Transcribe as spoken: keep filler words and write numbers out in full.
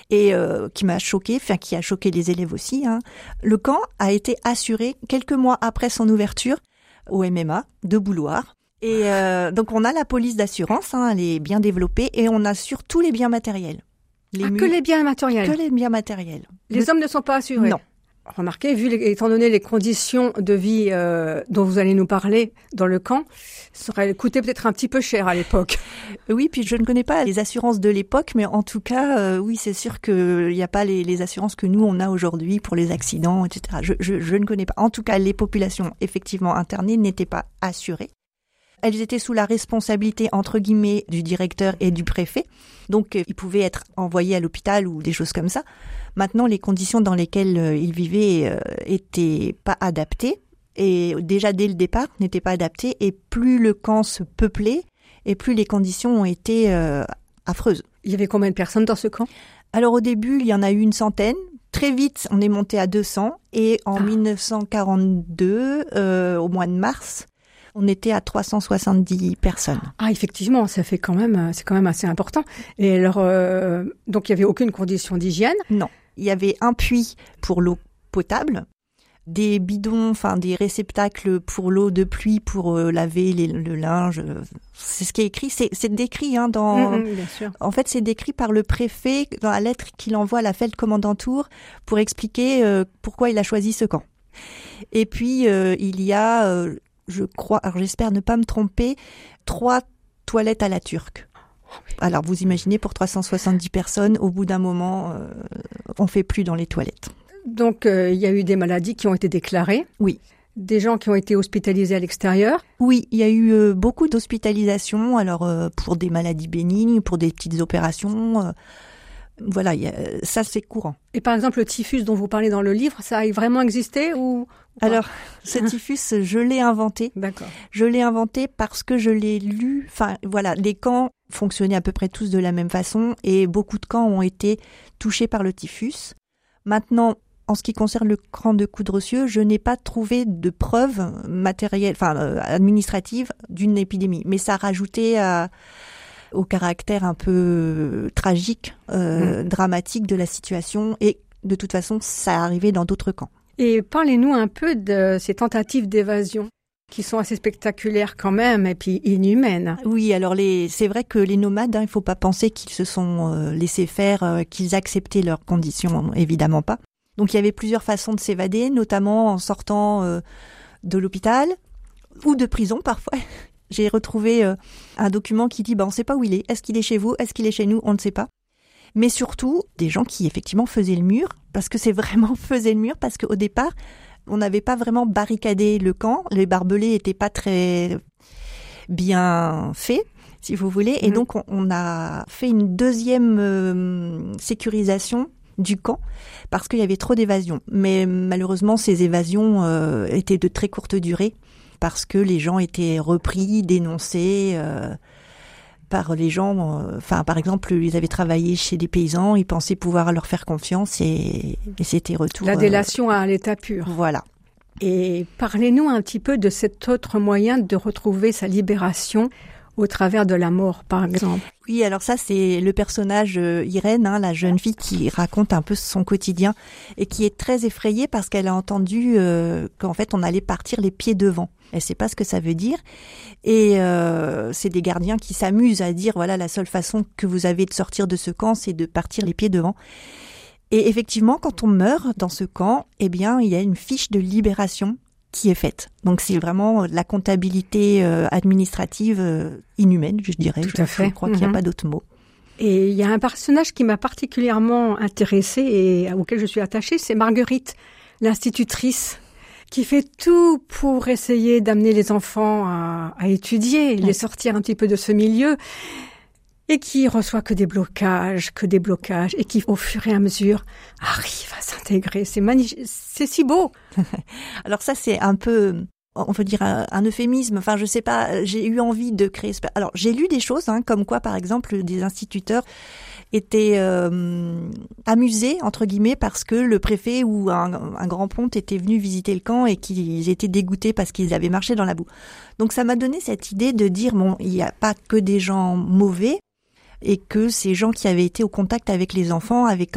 et euh, qui m'a choquée, enfin qui a choqué les élèves aussi. Hein. Le camp a été assuré quelques mois après son ouverture au M M A de Bouloir. Et euh, donc on a la police d'assurance, hein, elle est bien développée, et on assure tous les biens matériels. Les ah, mu- que les biens matériels. Que les biens matériels. Les Le... hommes ne sont pas assurés. Non. Remarquez, vu les, étant donné les conditions de vie euh, dont vous allez nous parler dans le camp, ça aurait coûté peut-être un petit peu cher à l'époque. Oui, puis je ne connais pas les assurances de l'époque, mais en tout cas, euh, oui, c'est sûr qu'il n'y a pas les, les assurances que nous, on a aujourd'hui pour les accidents, et cetera. Je, je, je ne connais pas. En tout cas, les populations effectivement internées n'étaient pas assurées. Elles étaient sous la responsabilité, entre guillemets, du directeur et du préfet. Donc, euh, ils pouvaient être envoyés à l'hôpital ou des choses comme ça. Maintenant, les conditions dans lesquelles euh, ils vivaient euh, étaient pas adaptées. Et déjà, dès le départ, n'étaient pas adaptées. Et plus le camp se peuplait, et plus les conditions ont été euh, affreuses. Il y avait combien de personnes dans ce camp ? Alors, au début, il y en a eu une centaine. Très vite, on est monté à deux cents. Et en ah. dix-neuf cent quarante-deux, euh, au mois de mars, on était à trois cent soixante-dix personnes. Ah, effectivement, ça fait quand même, c'est quand même assez important. Et alors, euh, donc il y avait aucune condition d'hygiène ? Non, il y avait un puits pour l'eau potable, des bidons, enfin des réceptacles pour l'eau de pluie pour euh, laver les, le linge. C'est ce qui est écrit, c'est, c'est décrit hein, dans. Mmh, bien sûr. En fait, c'est décrit par le préfet dans la lettre qu'il envoie à la Feldkommandantur pour expliquer euh, pourquoi il a choisi ce camp. Et puis euh, il y a euh, je crois, alors j'espère ne pas me tromper, trois toilettes à la turque. Alors vous imaginez, pour trois cent soixante-dix personnes, au bout d'un moment, euh, on ne fait plus dans les toilettes. Donc euh, il y a eu des maladies qui ont été déclarées ? Oui. Des gens qui ont été hospitalisés à l'extérieur ? Oui, il y a eu euh, beaucoup d'hospitalisations, alors euh, pour des maladies bénignes, pour des petites opérations. Euh, voilà, y a, ça c'est courant. Et par exemple, le typhus dont vous parlez dans le livre, ça a vraiment existé ou... Alors, ce typhus, je l'ai inventé. D'accord. Je l'ai inventé parce que je l'ai lu. Enfin, voilà, les camps fonctionnaient à peu près tous de la même façon et beaucoup de camps ont été touchés par le typhus. Maintenant, en ce qui concerne le camp de Coudrecieux, je n'ai pas trouvé de preuves matérielles, enfin euh, administratives d'une épidémie. Mais ça rajoutait à, au caractère un peu tragique, euh, mmh. dramatique de la situation. Et de toute façon, ça arrivait dans d'autres camps. Et parlez-nous un peu de ces tentatives d'évasion qui sont assez spectaculaires quand même et puis inhumaines. Oui, alors les, c'est vrai que les nomades, hein, il ne faut pas penser qu'ils se sont euh, laissés faire, euh, qu'ils acceptaient leurs conditions, évidemment pas. Donc il y avait plusieurs façons de s'évader, notamment en sortant euh, de l'hôpital ou de prison parfois. J'ai retrouvé euh, un document qui dit bah, on ne sait pas où il est. Est-ce qu'il est chez vous ? Est-ce qu'il est chez nous ? On ne sait pas. Mais surtout, des gens qui effectivement faisaient le mur, parce que c'est vraiment faisaient le mur, parce qu'au départ, on n'avait pas vraiment barricadé le camp, les barbelés n'étaient pas très bien faits, si vous voulez, et mmh. donc on, on a fait une deuxième euh, sécurisation du camp, parce qu'il y avait trop d'évasions. Mais malheureusement, ces évasions euh, étaient de très courte durée, parce que les gens étaient repris, dénoncés... Euh, par les gens, enfin euh, par exemple, ils avaient travaillé chez des paysans, ils pensaient pouvoir leur faire confiance et, et c'était retour. La délation euh, à l'état pur. Voilà. Et parlez-nous un petit peu de cet autre moyen de retrouver sa libération au travers de la mort, par exemple. Oui, alors ça, c'est le personnage euh, Irène, hein, la jeune fille qui raconte un peu son quotidien et qui est très effrayée parce qu'elle a entendu euh, qu'en fait, on allait partir les pieds devant. Elle sait pas ce que ça veut dire. Et euh, c'est des gardiens qui s'amusent à dire, voilà, la seule façon que vous avez de sortir de ce camp, c'est de partir les pieds devant. Et effectivement, quand on meurt dans ce camp, eh bien, il y a une fiche de libération qui est faite. Donc, c'est vraiment la comptabilité euh, administrative euh, inhumaine, je dirais. Tout à fait. Je crois mm-hmm. qu'il n'y a pas d'autre mot. Et il y a un personnage qui m'a particulièrement intéressée et auquel je suis attachée, c'est Marguerite, l'institutrice, qui fait tout pour essayer d'amener les enfants à, à étudier, les sortir un petit peu de ce milieu, et qui reçoit que des blocages, que des blocages, et qui, au fur et à mesure, arrive à s'intégrer. C'est magnifique, c'est si beau. Alors ça, c'est un peu, on peut dire un, un euphémisme. Enfin, je sais pas, j'ai eu envie de créer... Alors, j'ai lu des choses, hein, comme quoi, par exemple, des instituteurs étaient euh, amusés, entre guillemets, parce que le préfet ou un, un grand ponte était venu visiter le camp et qu'ils étaient dégoûtés parce qu'ils avaient marché dans la boue. Donc, ça m'a donné cette idée de dire, bon, il n'y a pas que des gens mauvais, et que ces gens qui avaient été au contact avec les enfants avaient